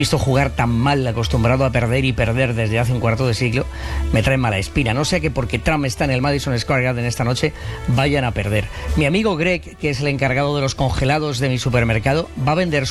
visto jugar tan mal, acostumbrado a perder y perder desde hace un cuarto de siglo, me trae mala espina. No sea que porque Trump está en el Madison Square Garden esta noche vayan a perder. Mi amigo Greg, que es el encargado de los congelados de mi supermercado, va a vender